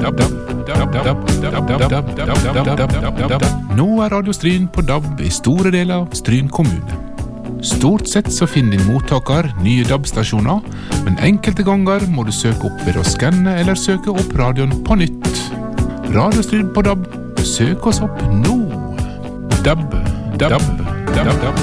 Nå Radio Stryn på DAB I store deler av Stryn kommune. Stort sett så finner din mottaker nye DAB-stasjoner, men enkelte ganger må du søke opp ved å skanne eller søke opp radioen på nytt. Radio Stryn på DAB, søk oss opp nå. DAB.